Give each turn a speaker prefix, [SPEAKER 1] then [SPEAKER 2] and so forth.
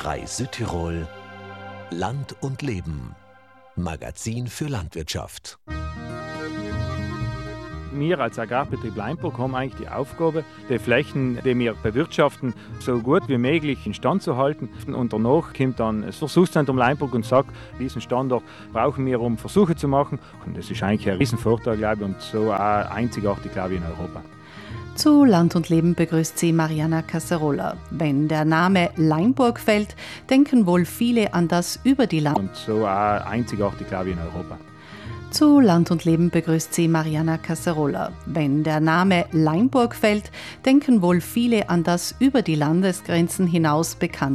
[SPEAKER 1] Reis Südtirol, Land und Leben. Magazin für Landwirtschaft.
[SPEAKER 2] Wir als Agrarbetrieb Leinburg haben eigentlich die Aufgabe, die Flächen, die wir bewirtschaften, so gut wie möglich instand zu halten. Und danach kommt dann das Versuchszentrum Leinburg und sagt, diesen Standort brauchen wir, um Versuche zu machen. Und das ist eigentlich ein Riesenvorteil, glaube ich, und so auch einzigartig, glaube ich, in Europa.
[SPEAKER 3] Zu Land und Leben begrüßt sie Mariana Casarola. Wenn der Name Leinburg fällt, denken wohl viele an das über die Land.
[SPEAKER 2] Und so auch einzigartig, glaube ich, in Europa.
[SPEAKER 3] Zu Land und Leben begrüßt sie Mariana Casarola. Wenn der Name Leinburg fällt, denken wohl viele an das über die Landesgrenzen hinaus bekannt